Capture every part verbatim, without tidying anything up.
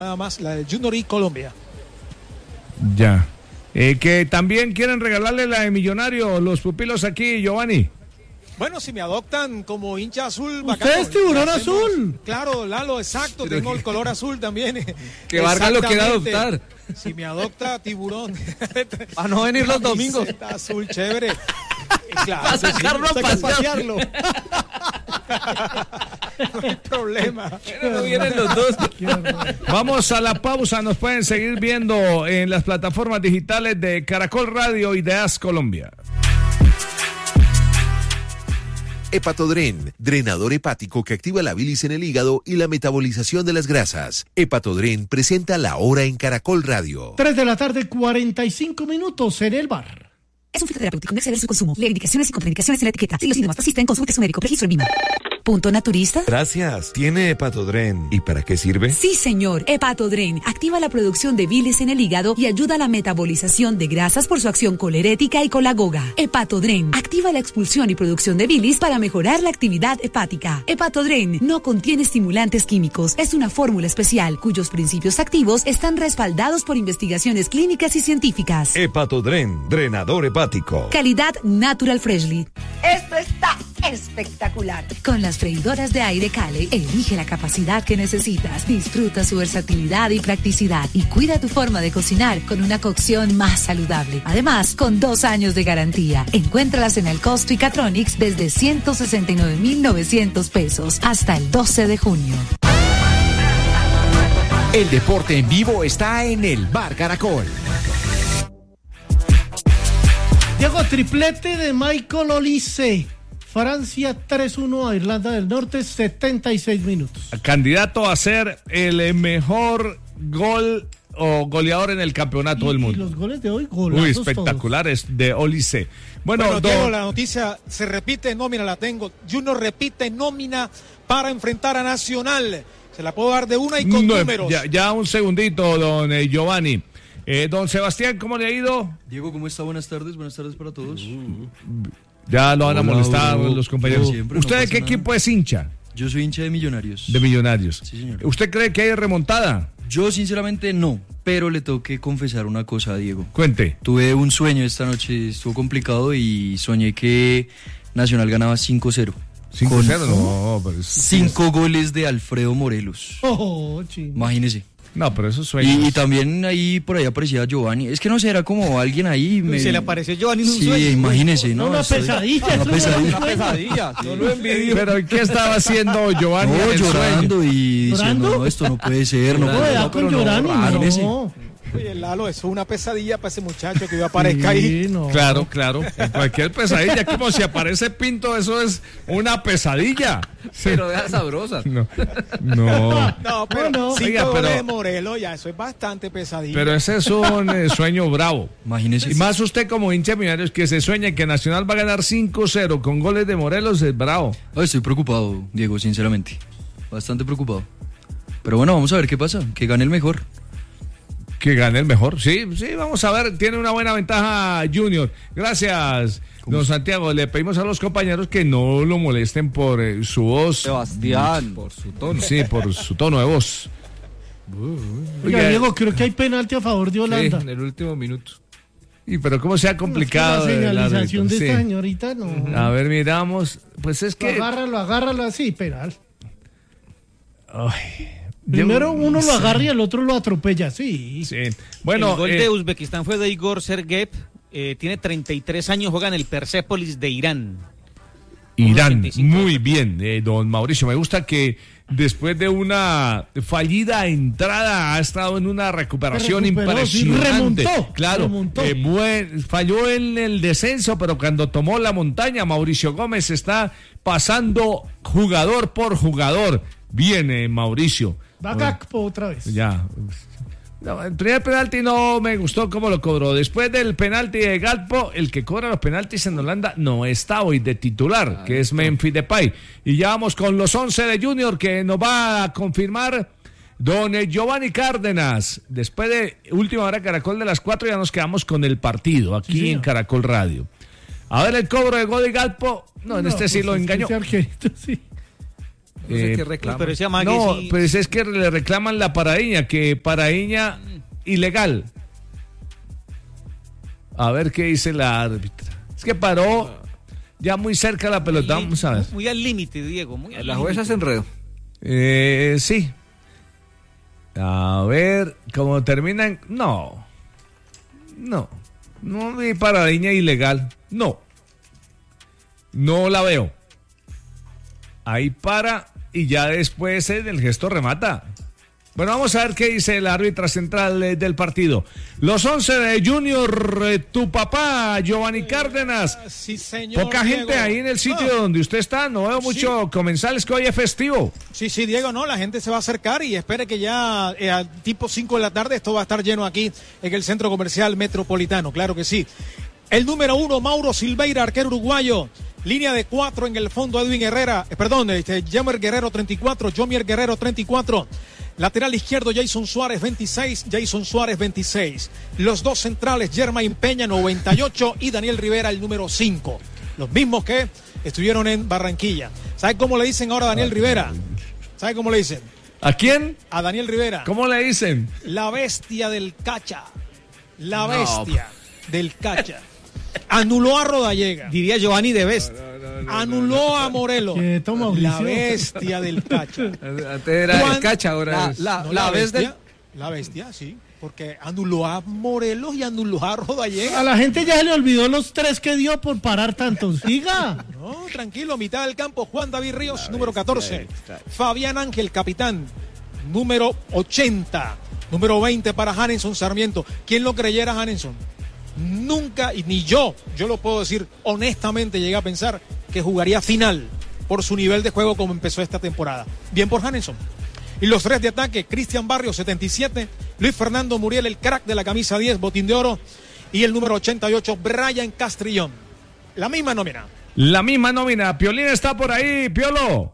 Nada más la del Junior y Colombia. Ya. Eh, que también quieren regalarle la de Millonario los pupilos aquí, Giovanni. Bueno, si me adoptan como hincha azul, usted es tiburón azul. Claro, Lalo, exacto, Pero tengo que, el color azul también. Que Vargas lo quiera adoptar. Si me adopta tiburón. A no venir los domingos. Está azul, chévere. Claro, a sacarlo sí, a pasearlo. No hay problema. Pero no vienen los dos. Vamos a la pausa, nos pueden seguir viendo en las plataformas digitales de Caracol Radio y de A S Colombia. Hepatodren, drenador hepático que activa la bilis en el hígado y la metabolización de las grasas. Hepatodren presenta La Hora en Caracol Radio. tres de la tarde, cuarenta y cinco minutos en el bar. Es un fitoterapéutico, no exceder su consumo. Lee indicaciones y contraindicaciones en la etiqueta. Si los síntomas persisten, consulte a su médico. Registro en Vima. ¿Punto naturista? Gracias. ¿Tiene Hepatodren? ¿Y para qué sirve? Sí, señor. Hepatodren activa la producción de bilis en el hígado y ayuda a la metabolización de grasas por su acción colerética y colagoga. Hepatodren activa la expulsión y producción de bilis para mejorar la actividad hepática. Hepatodren no contiene estimulantes químicos. Es una fórmula especial cuyos principios activos están respaldados por investigaciones clínicas y científicas. Hepatodren, drenador hepático. Calidad Natural Freshly. Esto está espectacular. Con las freidoras de aire Cale, elige la capacidad que necesitas, disfruta su versatilidad y practicidad y cuida tu forma de cocinar con una cocción más saludable. Además, con dos años de garantía. Encuéntralas en el costo y Catronics desde ciento sesenta y nueve mil novecientos pesos hasta el doce de junio. El deporte en vivo está en el Bar Caracol. Diego, triplete de Michael Olise. Francia tres uno a Irlanda del Norte, setenta y seis minutos. Candidato a ser el mejor gol o goleador en el campeonato y, del mundo. Y los goles de hoy, golazos. Uy, espectaculares todos. De Olise. Bueno, bueno do... Diego, la noticia se repite, nómina la tengo. Junior repite nómina para enfrentar a Nacional. Se la puedo dar de una y con no, números. Ya, ya un segundito, don eh, Giovanni. Eh, don Sebastián, ¿cómo le ha ido? Diego, ¿cómo está? Buenas tardes, buenas tardes para todos. Uh, ya lo van a molestar bro, los compañeros. Siempre, ¿Usted no de qué nada. equipo es hincha? Yo soy hincha de Millonarios. De Millonarios. Sí, señor. ¿Usted cree que hay remontada? Yo sinceramente no, pero le tengo que confesar una cosa a Diego. Cuente. Tuve un sueño esta noche, estuvo complicado y soñé que Nacional ganaba cinco cero. cinco cero, no, pero es... Cinco goles de Alfredo Morelos. Oh, imagínese. No, pero eso sueños. Y, y también ahí por ahí aparecía Giovanni. Es que no sé, era como alguien ahí. Me... Se le apareció Giovanni en un sí, sueño. Sí, imagínese, ¿no? Una pesadilla. Una pesadilla. Una pesadilla. Sí. No lo envidio. Pero ¿qué estaba haciendo Giovanni? No, llorando sueño? y diciendo, ¿Llorando? no, esto no puede ser. No, no, puede no, ser. con llorando, Imagínese. no. Oye, Lalo, eso es una pesadilla para ese muchacho que aparezca ahí. Sí, no. Claro, claro. En cualquier pesadilla, como si aparece Pinto, eso es una pesadilla. Pero deja sabrosa. No, no. No, pero no. cinco Oiga, goles pero- de Morelos, ya eso es bastante pesadilla. Pero ese es un eh, sueño bravo. Imagínese. Y más usted como hincha de Millonarios que se sueña que Nacional va a ganar cinco cero con goles de Morelos, es bravo. Ay, estoy preocupado, Diego, sinceramente. Bastante preocupado. Pero bueno, vamos a ver qué pasa. Que gane el mejor. Que gane el mejor. Sí, sí, vamos a ver. Tiene una buena ventaja Junior. Gracias, don Santiago. Le pedimos a los compañeros que no lo molesten por eh, su voz. Sebastián, por su tono. Sí, por su tono de voz. Oiga, Oiga, Diego, creo que hay penalti a favor de Sí, Holanda. en el último minuto. y pero cómo se ha complicado. Es que la el señalización árbitro. de Sí. esta señorita, no. A ver, miramos. Pues es Lo que. agárralo, agárralo así, penal. Ay, Primero yo- uno sí. lo agarra y el otro lo atropella, sí. Sí. Bueno, el gol eh, de Uzbekistán fue de Igor Sergeyev, eh, tiene treinta y tres años, juega en el Persepolis de Irán. Irán, ochenta y cinco. muy bien, eh, don Mauricio. Me gusta que después de una fallida entrada ha estado en una recuperación Se recuperó, sí, impresionante. remontó, claro, remontó. eh, buen- falló en el descenso, pero cuando tomó la montaña, Mauricio Gómez está pasando jugador por jugador. Viene Mauricio. Va Gakpo otra vez. Ya. No, el primer penalti no me gustó cómo lo cobró. Después del penalti de Gakpo, el que cobra los penaltis en Holanda no está hoy de titular, ah, que es Memphis Depay. Y ya vamos con los once de Junior que nos va a confirmar don Giovanni Cárdenas. Después de última hora Caracol de las cuatro ya nos quedamos con el partido aquí Sí, en Caracol Radio. A ver el cobro de gol de Gakpo. No, en No, este sí pues lo es que engañó. ese arquerito, sí. No sé Eh, qué reclama. Pero ese amague no, sí- pues es que le reclaman la paradiña, que paradiña ilegal. A ver qué dice la árbitra. Es que paró ya muy cerca de la pelota, vamos a ver. Muy al límite, Diego. Muy al La límite. jueza se enredó. Eh, sí. A ver, ¿cómo terminan? No. No. No vi paradiña ilegal. No. No la veo. Ahí para y ya después en el gesto remata. Bueno, vamos a ver qué dice el árbitra central eh, del partido. Los once de Junior, eh, tu papá, Giovanni Cárdenas. Sí, señor. Poca Diego. gente ahí en el sitio Ah. donde usted está. No veo mucho comensales, que hoy es festivo. Sí, sí, Diego, no, la gente se va a acercar y espere que ya eh, a tipo cinco de la tarde esto va a estar lleno aquí en el Centro Comercial Metropolitano, claro que sí. El número uno, Mauro Silveira, arquero uruguayo. Línea de cuatro en el fondo, Edwin Herrera, eh, perdón, este, Jomer Guerrero treinta y cuatro, Jomier Guerrero treinta y cuatro. Lateral izquierdo, Jason Suárez veintiséis, Jason Suárez veintiséis. Los dos centrales, Germain Peña noventa y ocho y Daniel Rivera el número cinco. Los mismos que estuvieron en Barranquilla. ¿Sabe cómo le dicen ahora a Daniel Rivera? ¿Sabe cómo le dicen? ¿A quién? A Daniel Rivera. ¿Cómo le dicen? La bestia del Cacha. La bestia del Cacha. Anuló a Rodallega. Diría Giovanni de Best. Anuló a Morelos. Quieto, Mauricio. La bestia del Cacha. Antes era Juan- el cacha, ahora La- es- la- No, la vez bestia, del- La bestia, sí. Porque anuló a Morelos y anuló a Rodallega. A la gente ya se le olvidó los tres que dio por parar tantos. Siga. No, tranquilo, mitad del campo, Juan David Ríos, número catorce. Fabián Ángel, capitán, número ochenta. Número veinte para Hanenson Sarmiento. ¿Quién lo creyera, Hanenson? Nunca, y ni yo, yo lo puedo decir honestamente, llegué a pensar que jugaría final por su nivel de juego como empezó esta temporada. Bien por Hanenson. Y los tres de ataque, Cristian Barrios, setenta y siete, Luis Fernando Muriel, el crack de la camisa diez, botín de oro, y el número ochenta y ocho, Brian Castrillón. La misma nómina. La misma nómina. Piolín está por ahí, Piolo.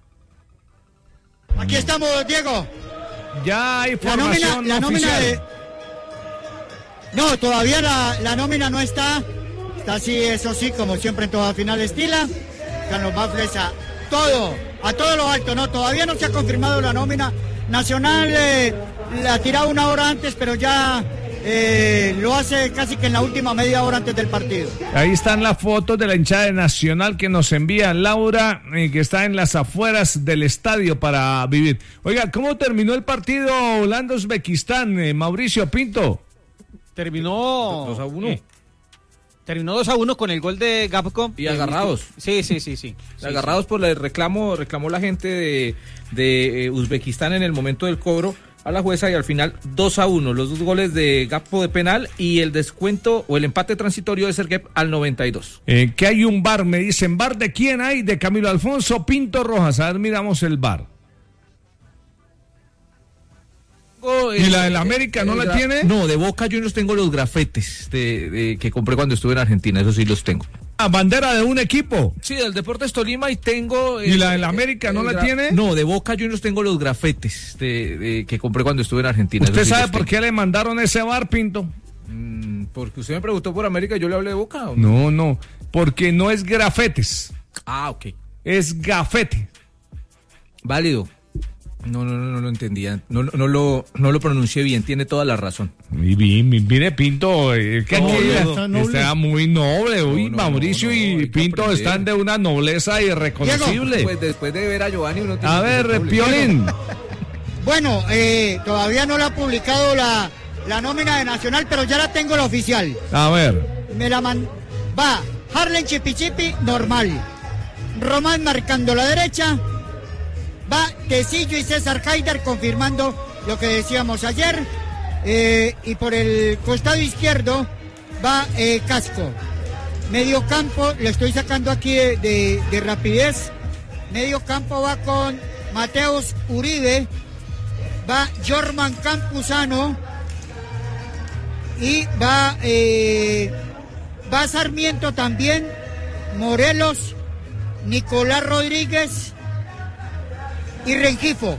Aquí estamos, Diego. Ya hay La nómina, formación la nómina oficial. de... No, todavía la, la nómina no está. Está así, eso sí, como siempre en toda final estila. Están los baffles a todo, a todo lo alto, ¿no? Todavía no se ha confirmado la nómina. Nacional eh, la ha tirado una hora antes, pero ya eh, lo hace casi que en la última media hora antes del partido. Ahí están las fotos de la hinchada de Nacional que nos envía Laura, eh, que está en las afueras del estadio para vivir. Oiga, ¿cómo terminó el partido Holanda-Uzbekistán, eh, Mauricio Pinto? Terminó dos a uno. eh, terminó dos a uno con el gol de Gapco. Y agarrados. Sí, sí, sí, sí. Sí, agarrados por el reclamo, reclamó la gente de, de eh, Uzbekistán en el momento del cobro a la jueza y al final dos a uno, los dos goles de Gapco de penal y el descuento o el empate transitorio de Serguep al noventa y dos. Eh, que hay un bar, me dicen, ¿bar de quién hay? De Camilo Alfonso Pinto Rojas. A ver, miramos el bar. ¿Y la del América no la tiene? No, de Boca Juniors tengo los grafetes de, de- que compré cuando estuve en Argentina, eso sí los tengo. ¿A bandera de un equipo? Sí, del Deportes Tolima y tengo... ¿Y la del América no la gra- tiene? No, de Boca Juniors tengo los grafetes de, de- que compré cuando estuve en Argentina. ¿Usted eso sí sabe los por tengo. qué le mandaron ese bar, Pinto? Mm, porque usted me preguntó por América y yo le hablé de Boca. ¿o No, no? no, porque no es grafetes, Ah, ok. es gafete. Válido. No, no, no, no lo entendía. No, no, no lo, no lo pronuncié bien, tiene toda la razón. Y vi- mi- mire, Pinto, eh, que Noble, aquí está noble. está muy noble. Uy, No, no, Mauricio no, no, hay y que Pinto aprender. están de una nobleza irreconocible. Pues después de ver a Giovanni uno tiene A que ver, ser noble. Piolín. Bueno, eh, todavía no la ha publicado la, la nómina de Nacional, pero ya la tengo la oficial. A ver. Me la man... Va, Harlen Chipichipi, normal. Román marcando la derecha. Va Tecillo y César Haider confirmando lo que decíamos ayer. Eh, y por el costado izquierdo va eh, Casco. Medio campo, lo estoy sacando aquí de, de- de rapidez. Medio campo va con Mateus Uribe. Va Jorman Campuzano. Y va, eh, va Sarmiento también. Morelos, Nicolás Rodríguez y Rengifo.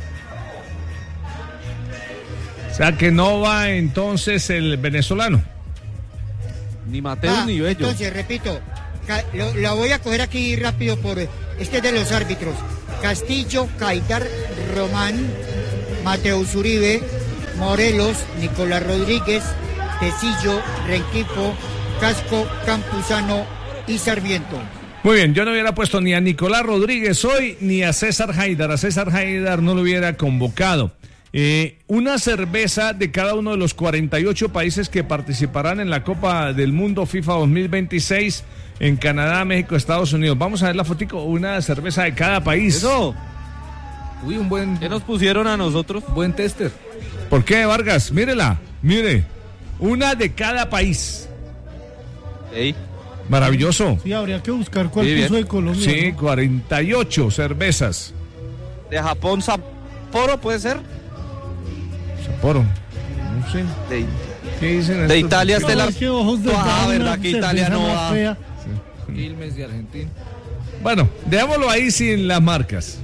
O sea que no va entonces el venezolano. Ni Mateo Va, ni Bello. entonces, repito, ca- lo, la voy a coger aquí rápido por este es de los árbitros. Castillo, Caidar, Román, Mateus Uribe, Morelos, Nicolás Rodríguez, Tecillo, Rengifo, Casco, Campuzano y Sarmiento. Muy bien, yo no hubiera puesto ni a Nicolás Rodríguez hoy ni a César Haidar. A César Haidar no lo hubiera convocado. Eh, una cerveza de cada uno de los cuarenta y ocho países que participarán en la Copa del Mundo FIFA dos mil veintiséis en Canadá, México, Estados Unidos. Vamos a ver la fotico, una cerveza de cada país. Eso. Uy, un buen... ¿Qué nos pusieron a nosotros? Buen tester. ¿Por qué, Vargas? Mírela, mire. Una de cada país. Ey. Maravilloso. Sí, habría que buscar cuál Sí, puso bien. de Colombia. Sí, ¿no? cuarenta y ocho cervezas. ¿De Japón, Sapporo puede ser? Sapporo. No sé. De, ¿Qué dicen de estos? Italia, No, Stella. es que ojos de Ah, Dana, verdad que Italia cerveza no más va. fea. Quilmes de Argentina. Bueno, dejémoslo ahí sin las marcas.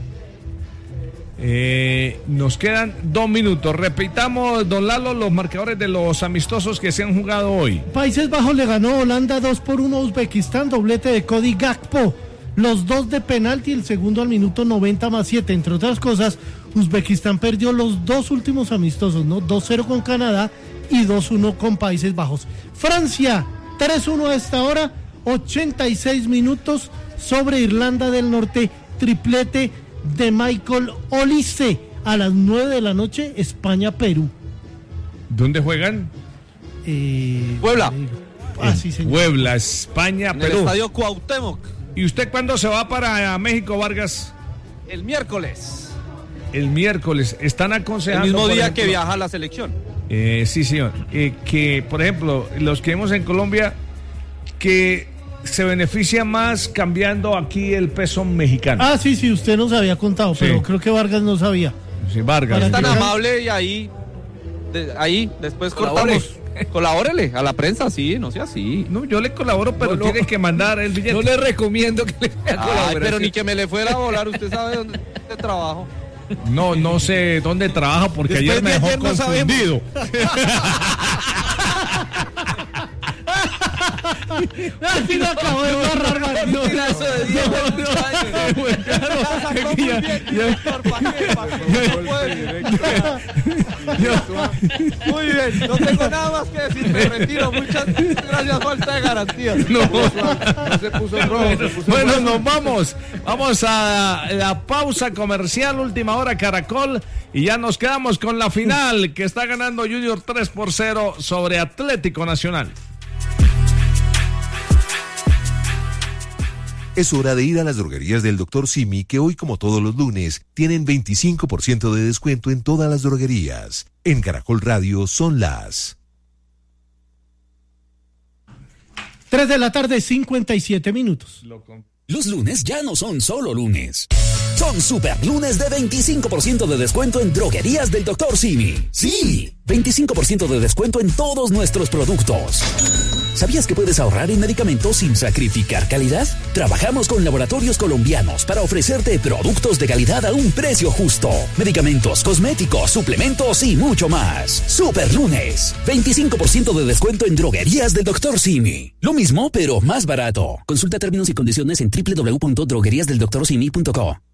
Eh, nos quedan dos minutos. Repitamos, don Lalo, los marcadores de los amistosos que se han jugado hoy. Países Bajos le ganó Holanda dos por uno a Uzbekistán, doblete de Cody Gakpo. Los dos de penalti, el segundo al minuto noventa más siete. Entre otras cosas, Uzbekistán perdió los dos últimos amistosos, ¿no? dos cero con Canadá y dos uno con Países Bajos. Francia, tres uno a esta hora, ochenta y seis minutos sobre Irlanda del Norte, triplete de Michael Olise. A las nueve de la noche, España-Perú. ¿Dónde juegan? Eh, Puebla. Ah, sí, señor. Puebla, España, En el Perú. estadio Cuauhtémoc. ¿Y usted cuándo se va para México, Vargas? El miércoles. El miércoles. Están El aconsejando. mismo por día ejemplo, que viaja la selección. Eh, sí, señor. Eh, que, por ejemplo, los que vemos en Colombia, que se beneficia más cambiando aquí el peso mexicano. Ah, sí, sí, usted nos había contado, Sí. pero creo que Vargas no sabía. Sí, Vargas. Para Es tan Yo- amable y ahí, de- ahí después Colabore. cortamos. Colabórele a la prensa, sí, no sea así. No, yo le colaboro, pero No, no. tiene que mandar el billete. No le recomiendo que le Ay, pero ni que me le fuera a volar, usted sabe dónde dónde trabajo. No, no sé dónde trabaja porque Después ayer me de dejó ayer no sabemos. confundido. Así lo acabo de borrar, Vargas. Un tirazo de diez, Muy bien, no tengo nada más que decir, me retiro. Muchas gracias, falta de garantías. No. No se puso en rojo, se puso en Bueno, rojo. nos vamos. Vamos a la pausa comercial, última hora Caracol. Y ya nos quedamos con la final que está ganando Junior tres por cero sobre Atlético Nacional. Es hora de ir a las droguerías del doctor Simi, que hoy, como todos los lunes, tienen veinticinco por ciento de descuento en todas las droguerías. En Caracol Radio son las tres de la tarde, cincuenta y siete minutos. Los lunes ya no son solo lunes. Son super lunes de veinticinco por ciento de descuento en droguerías del doctor Simi. Sí, veinticinco por ciento de descuento en todos nuestros productos. ¿Sabías que puedes ahorrar en medicamentos sin sacrificar calidad? Trabajamos con laboratorios colombianos para ofrecerte productos de calidad a un precio justo. Medicamentos, cosméticos, suplementos y mucho más. Super lunes, veinticinco por ciento de descuento en droguerías del doctor Simi. Lo mismo, pero más barato. Consulta términos y condiciones en doble u doble u doble u punto droguerías del doctor simi punto co.